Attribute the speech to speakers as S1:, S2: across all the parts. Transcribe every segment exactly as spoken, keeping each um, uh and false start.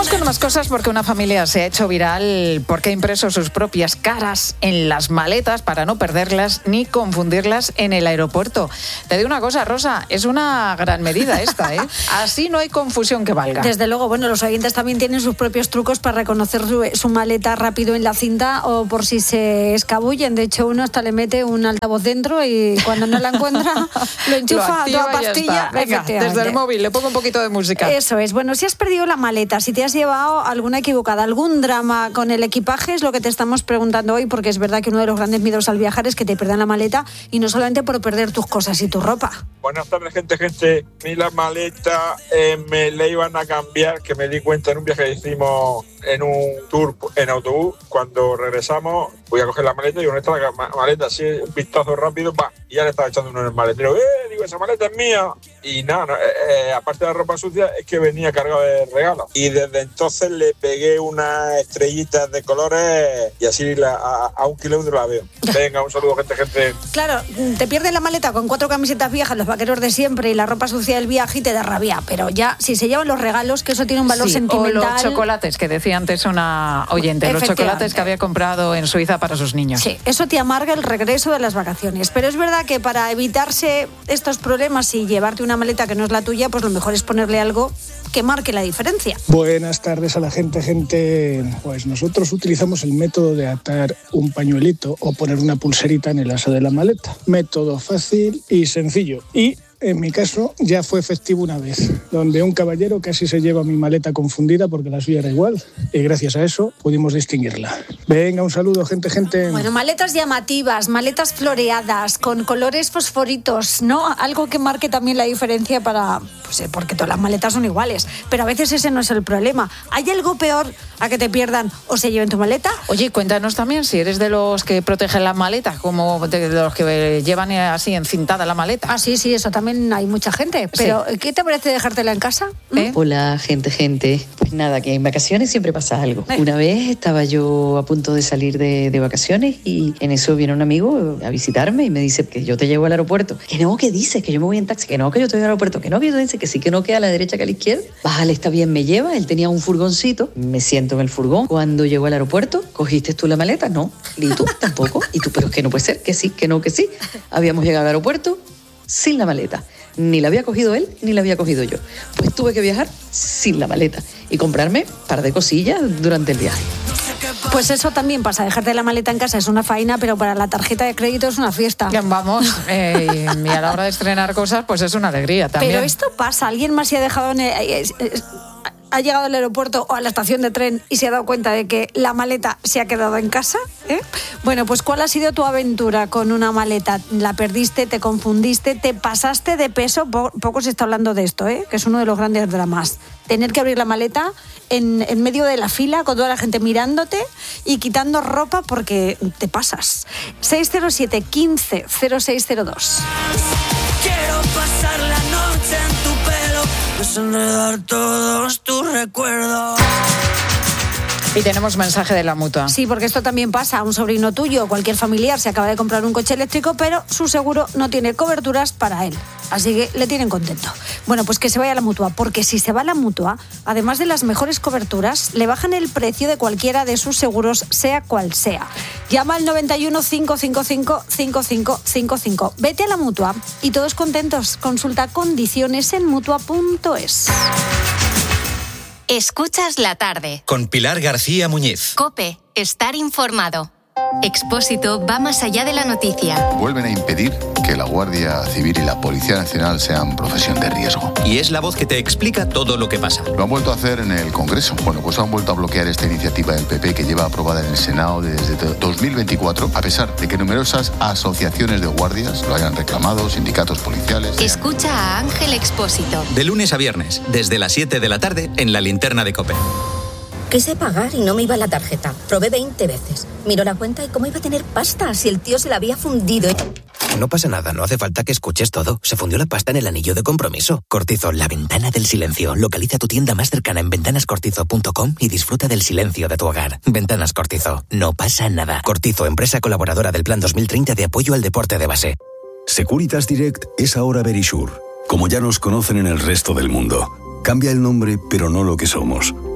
S1: Vamos con más cosas porque una familia se ha hecho viral porque ha impreso sus propias caras en las maletas para no perderlas ni confundirlas en el aeropuerto. Te digo una cosa, Rosa, es una gran medida esta, ¿eh? Así no hay confusión que valga.
S2: Desde luego, bueno, los oyentes también tienen sus propios trucos para reconocer su, su maleta rápido en la cinta o por si se escabullen. De hecho, uno hasta le mete un altavoz dentro y cuando no la encuentra lo enchufa a toda pastilla.
S1: Venga, desde el móvil le pongo un poquito de música.
S2: Eso es. Bueno, si has perdido la maleta, si te has llevado alguna equivocada, algún drama con el equipaje, es lo que te estamos preguntando hoy, porque es verdad que uno de los grandes miedos al viajar es que te pierdan la maleta y no solamente por perder tus cosas y tu ropa.
S3: Buenas tardes, gente, gente. Mi la maleta eh, me la iban a cambiar, que me di cuenta en un viaje que hicimos en un tour en autobús. Cuando regresamos, voy a coger la maleta y digo, ¿dónde está la maleta? Así, un vistazo rápido, va, y ya le estaba echando uno en el maletero. ¡Eh! Digo, esa maleta es mía. Y nada, no, eh, eh, aparte de la ropa sucia, es que venía cargado de regalos. Y desde entonces le pegué unas estrellitas de colores y así la, a, a un kilómetro la veo. Venga, un saludo, gente, gente.
S2: Claro, te pierdes la maleta con cuatro camisetas viejas, los vaqueros de siempre y la ropa sucia del viaje y te da rabia. Pero ya, si se llevan los regalos, que eso tiene un valor
S1: sí,
S2: sentimental.
S1: O los chocolates, que decía antes una oyente, los chocolates que había comprado en Suiza para sus niños.
S2: Sí, eso te amarga el regreso de las vacaciones. Pero es verdad que para evitarse estos problemas y llevarte una maleta que no es la tuya, pues lo mejor es ponerle algo que marque la diferencia.
S4: Buenas tardes a la gente, gente. Pues nosotros utilizamos el método de atar un pañuelito o poner una pulserita en el asa de la maleta. Método fácil y sencillo. Y en mi caso ya fue efectivo una vez, donde un caballero casi se lleva mi maleta confundida porque la suya era igual y gracias a eso pudimos distinguirla. Venga, un saludo, gente, gente.
S2: Bueno, maletas llamativas, maletas floreadas, con colores fosforitos, ¿no? Algo que marque también la diferencia para... Pues porque todas las maletas son iguales, pero a veces ese no es el problema. ¿Hay algo peor a que te pierdan o se lleven tu maleta?
S1: Oye, cuéntanos también si eres de los que protegen la maleta, como de los que llevan así encintada la maleta.
S2: Ah, sí, sí, eso también hay mucha gente. Pero, sí. ¿Qué te parece dejártela en casa?
S5: ¿Eh? Hola, gente, gente. Pues nada, que en vacaciones siempre pasa algo. ¿Eh? Una vez estaba yo a punto de salir de, de vacaciones y en eso viene un amigo a visitarme y me dice que yo te llevo al aeropuerto. Que no, que dices, que yo me voy en taxi, que no, que yo te voy al aeropuerto, que no, que yo te dice que sí, que no, que a la derecha, que a la izquierda. Vale, está bien, me lleva. Él tenía un furgoncito, me siento en el furgón. Cuando llegó al aeropuerto, ¿cogiste tú la maleta? No. ¿Y tú? Tampoco. ¿Y tú? Pero es que no puede ser, que sí, que no, que sí. Habíamos llegado al aeropuerto sin la maleta. Ni la había cogido él, ni la había cogido yo. Pues tuve que viajar sin la maleta y comprarme un par de cosillas durante el viaje.
S2: Pues eso también pasa, dejarte la maleta en casa es una faena, pero para la tarjeta de crédito es una fiesta.
S1: Vamos, eh, y a la hora de estrenar cosas, pues es una alegría también.
S2: Pero esto pasa, ¿alguien más se ha dejado en el... ha llegado al aeropuerto o a la estación de tren y se ha dado cuenta de que la maleta se ha quedado en casa? ¿Eh? Bueno, pues ¿cuál ha sido tu aventura con una maleta? ¿La perdiste, te confundiste, te pasaste de peso? Po- poco se está hablando de esto, ¿eh? Que es uno de los grandes dramas. Tener que abrir la maleta en, en medio de la fila con toda la gente mirándote y quitando ropa porque te pasas. seis cero siete, quince, cero seis cero dos.
S6: Quiero pasar la noche en tu pelo, desenredar todos tus recuerdos.
S1: Y tenemos mensaje de la Mutua.
S2: Sí, porque esto también pasa. Un sobrino tuyo o cualquier familiar se acaba de comprar un coche eléctrico, pero su seguro no tiene coberturas para él. Así que le tienen contento. Bueno, pues que se vaya a la Mutua, porque si se va a la Mutua, además de las mejores coberturas, le bajan el precio de cualquiera de sus seguros, sea cual sea. Llama al noventa y uno, cinco cinco cinco, cinco cinco cinco cinco. Vete a la Mutua y todos contentos. Consulta condiciones en mutua punto es.
S7: Escuchas la tarde.
S8: Con Pilar García Muñiz.
S7: COPE. Estar informado. Expósito va más allá de la noticia.
S9: Vuelven a impedir que la Guardia Civil y la Policía Nacional sean profesión de riesgo.
S8: Y es la voz que te explica todo lo que pasa.
S9: Lo han vuelto a hacer en el Congreso. Bueno, pues han vuelto a bloquear esta iniciativa del P P que lleva aprobada en el Senado desde dos mil veinticuatro, a pesar de que numerosas asociaciones de guardias lo hayan reclamado, sindicatos policiales.
S7: Escucha a Ángel Expósito.
S8: De lunes a viernes, desde las siete de la tarde, en la linterna de COPE.
S10: Quise pagar y no me iba la tarjeta. Probé veinte veces. Miró la cuenta y cómo iba a tener pasta si el tío se la había fundido.
S11: No pasa nada, no hace falta que escuches todo. Se fundió la pasta en el anillo de compromiso. Cortizo, la ventana del silencio. Localiza tu tienda más cercana en ventanas cortizo punto com y disfruta del silencio de tu hogar. Ventanas Cortizo, no pasa nada. Cortizo, empresa colaboradora del Plan dos mil treinta de apoyo al deporte de base.
S12: Securitas Direct es ahora Verisure, como ya nos conocen en el resto del mundo. Cambia el nombre, pero no lo que somos.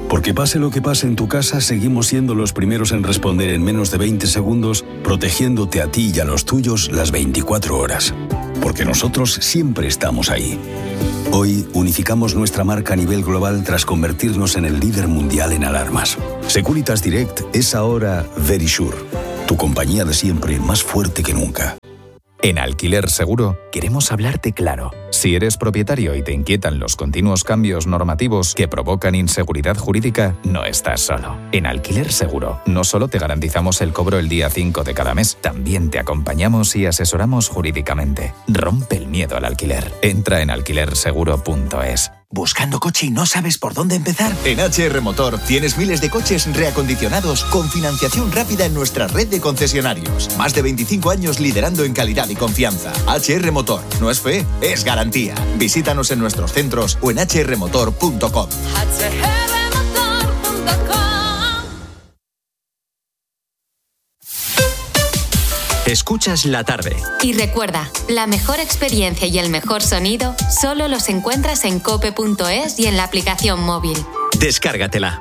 S12: Porque pase lo que pase en tu casa, seguimos siendo los primeros en responder en menos de veinte segundos, protegiéndote a ti y a los tuyos las veinticuatro horas. Porque nosotros siempre estamos ahí. Hoy unificamos nuestra marca a nivel global tras convertirnos en el líder mundial en alarmas. Securitas Direct es ahora Verisure, tu compañía de siempre más fuerte que nunca.
S13: En Alquiler Seguro queremos hablarte claro. Si eres propietario y te inquietan los continuos cambios normativos que provocan inseguridad jurídica, no estás solo. En Alquiler Seguro no solo te garantizamos el cobro el día cinco de cada mes, también te acompañamos y asesoramos jurídicamente. Rompe el miedo al alquiler. Entra en alquiler seguro punto es.
S14: ¿Buscando coche y no sabes por dónde empezar?
S15: En H R Motor tienes miles de coches reacondicionados con financiación rápida en nuestra red de concesionarios. Más de veinticinco años liderando en calidad y confianza. H R Motor. No es fe, es garantía. Visítanos en nuestros centros o en h r motor punto com.
S8: Escuchas La Tarde.
S7: Y recuerda, la mejor experiencia y el mejor sonido solo los encuentras en cope punto es y en la aplicación móvil.
S8: Descárgatela.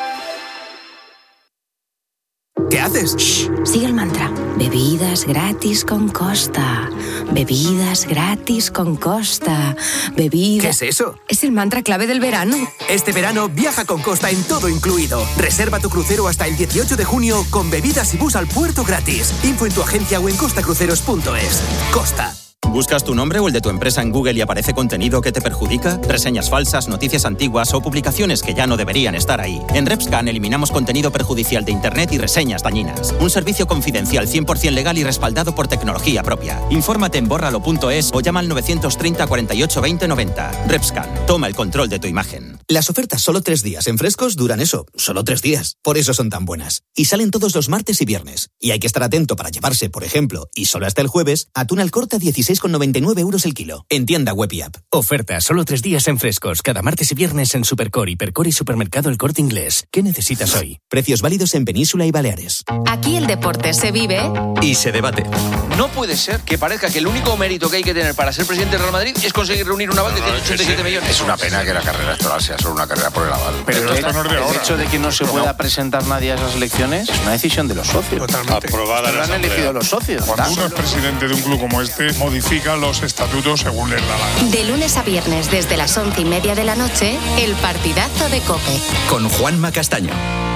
S14: ¿Qué haces?
S16: Shh, sigue el mantra. Bebidas gratis con Costa. Bebidas gratis con Costa. Bebidas...
S14: ¿Qué es eso?
S16: Es el mantra clave del verano.
S14: Este verano viaja con Costa en todo incluido. Reserva tu crucero hasta el dieciocho de junio con bebidas y bus al puerto gratis. Info en tu agencia o en costa cruceros punto es. Costa.
S17: ¿Buscas tu nombre o el de tu empresa en Google y aparece contenido que te perjudica? Reseñas falsas, noticias antiguas o publicaciones que ya no deberían estar ahí. En RepScan eliminamos contenido perjudicial de Internet y reseñas dañinas. Un servicio confidencial cien por ciento legal y respaldado por tecnología propia. Infórmate en bórralo punto es o llama al novecientos treinta, cuarenta y ocho, veinte, noventa. RepScan, toma el control de tu imagen.
S18: Las ofertas solo tres días en Frescos duran eso, solo tres días. Por eso son tan buenas. Y salen todos los martes y viernes. Y hay que estar atento para llevarse, por ejemplo, y solo hasta el jueves, atún al corte a dieciséis con noventa y nueve euros el kilo. En tienda web y app.
S11: Oferta solo tres días en Frescos, cada martes y viernes en Supercore, Hipercore y Supermercado El Corte Inglés. ¿Qué necesitas hoy?
S18: Precios válidos en Península y Baleares.
S7: Aquí el deporte se vive
S8: y se debate.
S19: No puede ser que parezca que el único mérito que hay que tener para ser presidente del Real Madrid es conseguir reunir un aval de ciento ochenta y siete millones.
S20: Es una pena que la carrera electoral sea solo una carrera por el aval.
S19: Pero, Pero
S20: esto
S19: no es de ahora. El hecho de que no se pueda no. presentar nadie a esas elecciones es una decisión de los socios.
S20: Totalmente.
S19: Aprobada la han elegido los socios.
S20: Cuando uno es presidente de un club como este, modifica los estatutos según les da la gana.
S7: De lunes a viernes desde las once y media de la noche, el partidazo de COPE.
S8: Con Juanma Castaño.